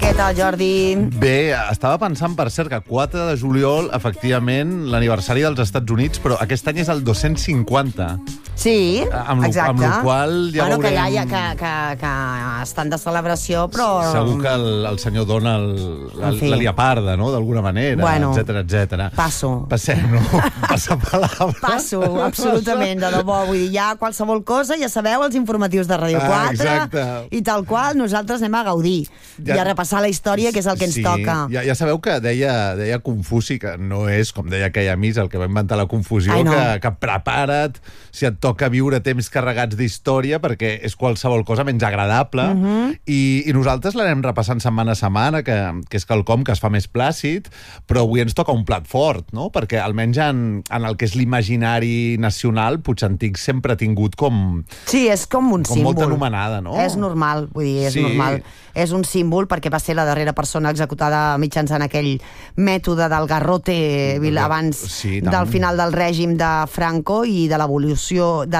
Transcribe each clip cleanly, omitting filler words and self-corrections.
Què tal, Jordi? Bé, estava pensant, per cert, que 4 de juliol, efectivament, l'aniversari dels Estats Units, però aquest any és el 250. Sí, exacte. Amb la qual ja bueno, veurem... que estan de celebració, però... Segur que el senyor Donald la liaparda, no?, d'alguna manera, bueno, etcètera. Passo. Passem, no? Passa palabra. Passo, absolutament, de debò. Vull dir, ja qualsevol cosa, ja sabeu, els informatius de Ràdio 4, exacte. I tal qual, nosaltres anem a gaudir i a repassar la història, que és el que ens toca. Ja sabeu que deia Confuci, que no és, com deia aquella missa, el que va inventar la confusió, que prepara't si et toca viure temps carregats d'història, perquè és qualsevol cosa menys agradable, i nosaltres l'anem repassant setmana a setmana, que és quelcom que es fa més plàcid, però avui ens toca un plat fort, no? Perquè almenys en el que és l'imaginari nacional, Puigantic sempre ha tingut com... Sí, és com un símbol. Com molta anomenada, no? És normal, vull dir, és normal. És un símbol perquè va ser la darrera persona executada mitjançant aquell mètode del garrote abans del final del règim de Franco i de l'abolició de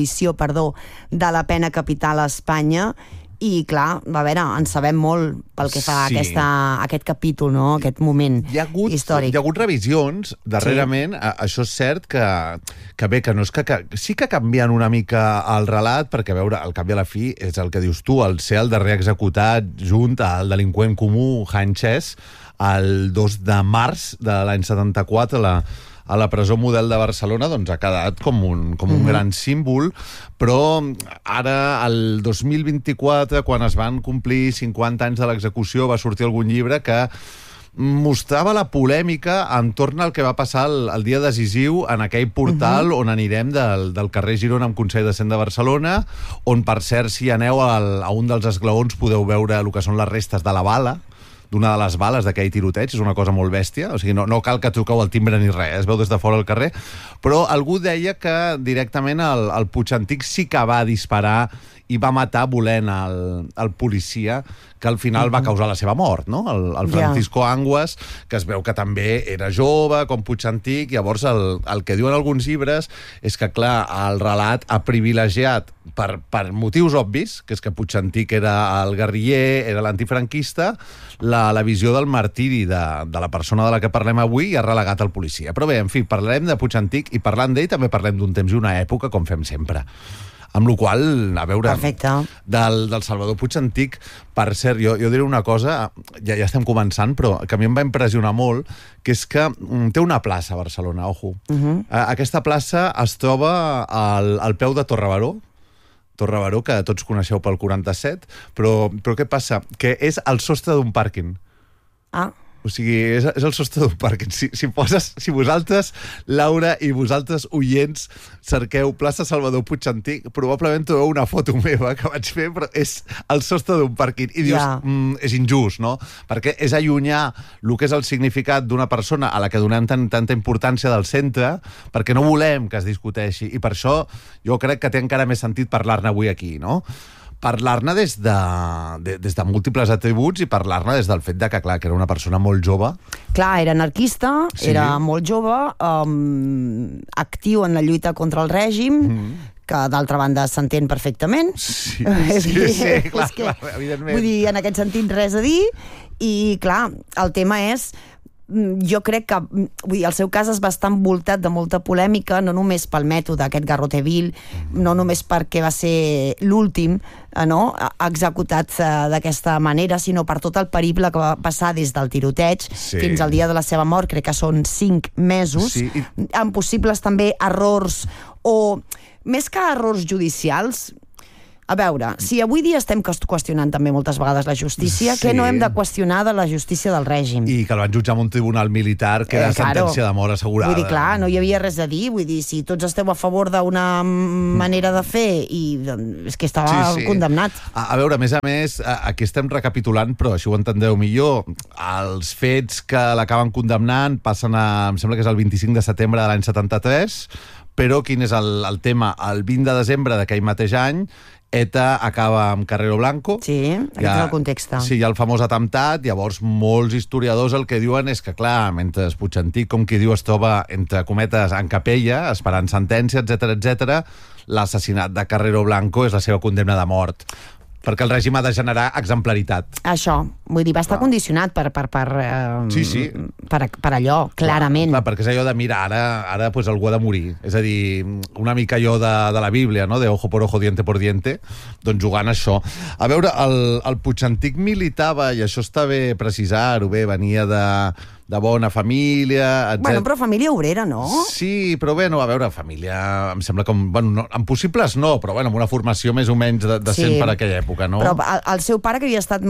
la pena capital a Espanya. I, clar, a veure, en sabem molt pel que fa a aquest capítol, no? Aquest moment històric. Hi ha hagut revisions, darrerament, això és cert que bé, que no és que sí que canvien una mica el relat, perquè, a veure, al cap i a la fi, és el que dius tu, el ser el darrer executat junt al delinqüent comú, Sánchez, el 2 de març de l'any 74, a la presó Model de Barcelona, doncs ha quedat com un gran símbol, però ara, el 2024, quan es van complir 50 anys de l'execució, va sortir algun llibre que mostrava la polèmica entorn al que va passar el dia decisiu en aquell portal on anirem del carrer Girona amb Consell de Cent de Barcelona, on, per cert, si aneu a un dels esglaons podeu veure el que són les restes de la bala, d'una de les bales d'aquell tiroteig, és una cosa molt bèstia, o sigui, no cal que truqueu al timbre ni res, es veu des de fora del carrer, però algú deia que directament el Puigantic sí que va disparar i va matar volent el policia, que al final va causar la seva mort, no? El Francisco Anguas, que es veu que també era jove, com Puigantic. Llavors, el que diuen alguns llibres és que, clar, el relat ha privilegiat per motius obvis, que és que Puigantic era el guerriller, era l'antifranquista, la visió del martiri de la persona de la que parlem avui i ha relegat el policia. Però bé, en fi, parlarem de Puigantic i parlant d'ell també parlem d'un temps i una època, com fem sempre. Amb la qual cosa, a veure, del Salvador Puigantic, per cert, jo diré una cosa, ja estem començant, però que a mi em va impressionar molt, que és que té una plaça a Barcelona, ojo. Aquesta plaça es troba al peu de Torre Baró, que tots coneixeu pel 47, però què passa? Que és el sostre d'un pàrquing. O sigui, és el sostre d'un pàrquing. Si vosaltres, Laura, i vosaltres, oients, cerqueu plaça Salvador Puigantic, probablement trobeu una foto meva que vaig fer, però és el sostre d'un pàrquing. I dius, és injust, no? Perquè és allunyar el que és el significat d'una persona a la que donem tanta importància del centre, perquè no volem que es discuteixi. I per això jo crec que té encara més sentit parlar-ne avui aquí, no? Parlar-ne des de múltiples atributs i parlar-ne des del fet de que, clar, que era una persona molt jove. Clar, era anarquista, era molt jove, actiu en la lluita contra el règim, que d'altra banda s'entén perfectament. Sí, clar, evidentment. Vull dir, en aquest sentit, res a dir. I, clar, el tema és... Jo crec que el seu cas es va estar envoltat de molta polèmica, no només pel mètode, aquest garrote vil, no només perquè va ser l'últim executat d'aquesta manera, sinó per tot el periple que va passar des del tiroteig fins al dia de la seva mort, crec que són 5 mesos, amb possibles també errors, o més que errors judicials. A veure, si avui dia estem qüestionant també moltes vegades la justícia, què no hem de qüestionar de la justícia del règim? I que el van jutjar en un tribunal militar que era sentència de mort assegurada. Vull dir, clar, no hi havia res a dir. Vull dir, si tots esteu a favor d'una manera de fer, i és que estava condemnat. A veure, a més, aquí estem recapitulant, però així ho entendreu millor, els fets que l'acaben condemnant passen em sembla que és el 25 de setembre de l'any 73, però quin és el tema? El 20 de desembre d'aquell mateix any, ETA acaba amb Carrero Blanco. Sí, aquest és el context. Sí, hi ha el famós atemptat. Llavors, molts historiadors el que diuen és que, clar, mentre Puigantic, com qui diu, es troba, entre cometes, en capella, esperant sentència, etc, l'assassinat de Carrero Blanco és la seva condemna de mort. perquè el règim ha de generar exemplaritat. Això, vull dir, va estar condicionat per allò, clarament. Clar, perquè és allò de, mira, ara pues, algú ha de morir. És a dir, una mica allò de la Bíblia, no? De ojo por ojo, diente por diente, doncs jugant això. A veure, el Puigantic militava, i això està bé precisar-ho, venia de bona família, etc. Bueno, però família obrera, no? Sí, però bueno, a veure, família, em sembla com... Bueno, no, en possibles no, però bueno, amb una formació més o menys decent per aquella època, no? Però el seu pare, que havia estat...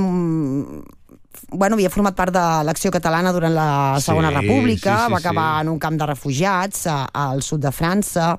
Bueno, havia format part de l'Acció Catalana durant la Segona República, va acabar en un camp de refugiats al sud de França,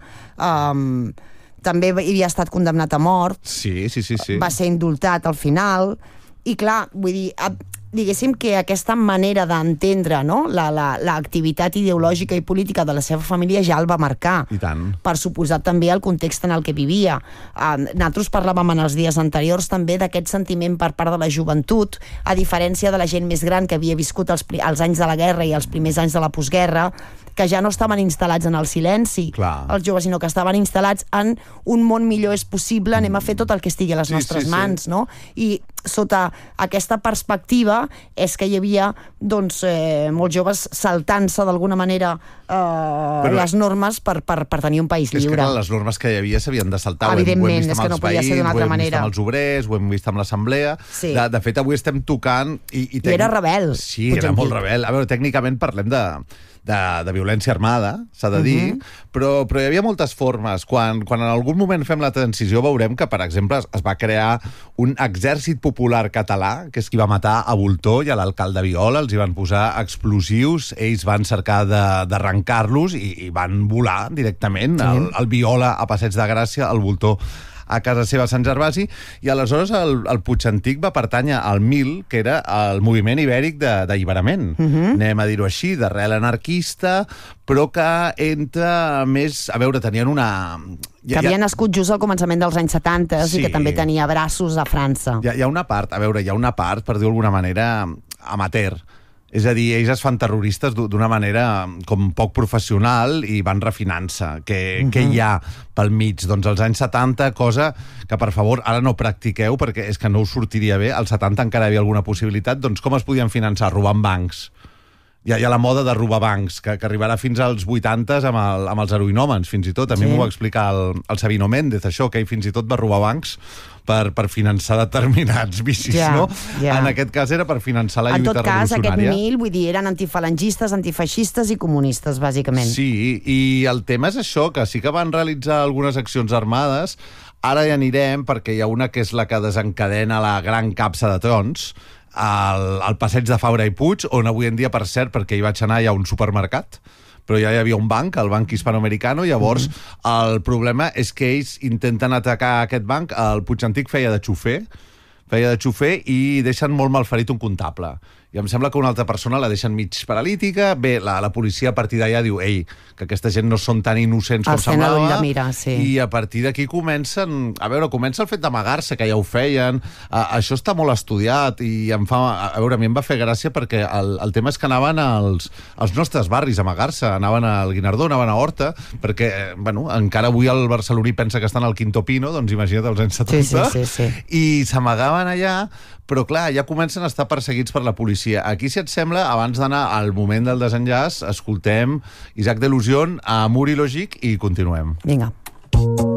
també havia estat condemnat a mort, sí. va ser indultat al final, i clar, vull dir... diguéssim que aquesta manera d'entendre, no?, l'activitat ideològica i política de la seva família ja el va marcar. I tant. Per suposat també el context en el que vivia. Nosaltres parlàvem en els dies anteriors també d'aquest sentiment per part de la joventut, a diferència de la gent més gran que havia viscut els anys de la guerra i els primers anys de la postguerra, que ja no estaven instal·lats en el silenci, els joves, sinó que estaven instal·lats en un món millor és possible, anem a fer tot el que estigui a les nostres mans, no? I sota aquesta perspectiva és que hi havia, doncs, molts joves saltant-se d'alguna manera les normes per tenir un país lliure. És que clar, les normes que hi havia s'havien de saltar. Evidentment, és que no podia ser d'una altra manera. Ho hem vist amb els obrers, ho hem vist amb l'assemblea. Sí. De fet, avui estem tocant... I era rebel. Sí, era molt rebel. A veure, tècnicament parlem de violència armada, s'ha de dir, però hi havia moltes formes. Quan en algun moment fem la transició veurem que, per exemple, es va crear un exèrcit popular català, que és qui va matar a Voltor i a l'alcalde Viola, els hi van posar explosius, ells van cercar d'arrencar-los i van volar directament el Viola a Passeig de Gràcia, el Voltor a casa seva a Sant Gervasi, i aleshores el Puigantic va pertànyer al MIL, que era el moviment ibèric d'alliberament, anem a dir-ho així, d'arrel anarquista, però que entra més... A veure, tenien una... Que havia nascut just al començament dels anys 70 i que també tenia braços a França. Hi ha una part, per dir-ho d'alguna manera, amateur. És a dir, ells es fan terroristes d'una manera com poc professional i van refinant-se. Què hi ha pel mig? Doncs als anys 70, cosa que, per favor, ara no practiqueu perquè és que no us sortiria bé. Als 70 encara hi havia alguna possibilitat. Doncs com es podien finançar? Robant bancs. Hi ha la moda de robar bancs, que arribarà fins als 80 amb els heroinòmens, fins i tot. A mi m'ho va explicar el Sabino Méndez, això, que ell fins i tot va robar bancs per finançar determinats vicis, no? En aquest cas era per finançar la lluita revolucionària. En tot cas, aquest MIL, vull dir, eren antifalangistes, antifeixistes i comunistes, bàsicament. Sí, i el tema és això, que sí que van realitzar algunes accions armades. Ara hi anirem, perquè hi ha una que és la que desencadena la gran capsa de trons, al passeig de Fabra i Puig, on avui en dia, per cert, perquè hi vaig anar, hi ha un supermercat, però ja hi havia un banc, el Banc Hispanoamericano. Llavors el problema és que ells intenten atacar aquest banc. El Puigantic feia de xofer i deixen molt malferit un comptable. I em sembla que una altra persona la deixen mig paralítica. Bé, la policia a partir d'allà diu que aquesta gent no són tan innocents com semblava. I a partir d'aquí comença el fet d'amagar-se, que ja ho feien. Això està molt estudiat i a mi em va fer gràcia perquè el tema és que anaven als nostres barris a amagar-se. Anaven al Guinardó, anaven a Horta, perquè, encara avui el barceloní pensa que estan al Quinto Pino, doncs imagina't els anys 70. Sí. I s'amagaven allà, però clar, ja comencen a estar perseguits per la policia. Aquí, si et sembla, abans d'anar al moment del desenllaç, escoltem Isaac Delusion a Mur i Lògic i continuem. Vinga.